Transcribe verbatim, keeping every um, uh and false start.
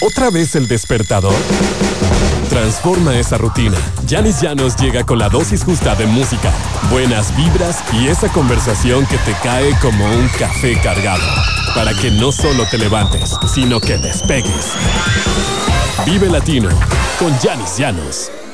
¿Otra vez el despertador? Transforma esa rutina. Yanis Llanos llega con la dosis justa de música, buenas vibras y esa conversación que te cae como un café cargado. Para que no solo te levantes, sino que despegues. Vive Latino con Yanis Llanos.